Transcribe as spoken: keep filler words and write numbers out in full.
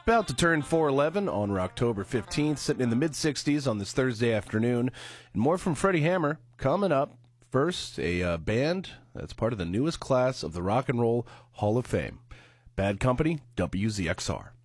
about to turn four eleven on October fifteenth, sitting in the mid-sixties on this Thursday afternoon. And more from Freddie Hammer coming up. First, a uh, band that's part of the newest class of the Rock and Roll Hall of Fame. Bad Company, W Z X R.